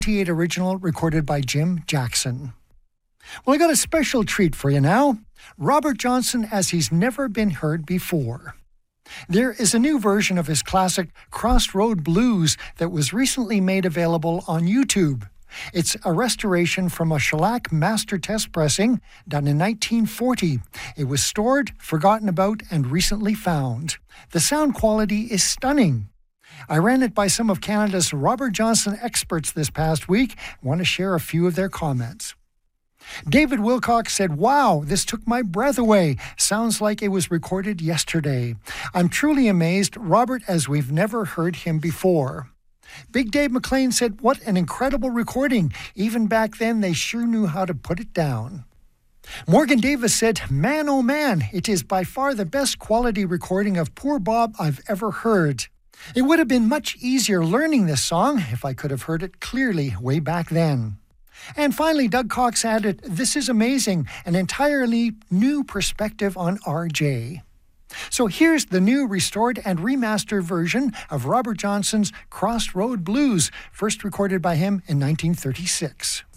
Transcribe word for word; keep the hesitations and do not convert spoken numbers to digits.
eight original recorded by Jim Jackson. Well, I got a special treat for you now. Robert Johnson as he's never been heard before. There is a new version of his classic Crossroad Blues that was recently made available on YouTube. It's a restoration from a shellac master test pressing done in nineteen forty. It was stored, forgotten about, and recently found. The sound quality is stunning. I ran it by some of Canada's Robert Johnson experts this past week. I want to share a few of their comments. David Wilcox said, "Wow, this took my breath away. Sounds like it was recorded yesterday. I'm truly amazed, Robert, as we've never heard him before." Big Dave McLean said, "What an incredible recording. Even back then, they sure knew how to put it down." Morgan Davis said, "Man, oh man, it is by far the best quality recording of Poor Bob I've ever heard. It would have been much easier learning this song if I could have heard it clearly way back then." And finally, Doug Cox added, "This is amazing, an entirely new perspective on R J." So here's the new restored and remastered version of Robert Johnson's Crossroad Blues, first recorded by him in nineteen thirty-six.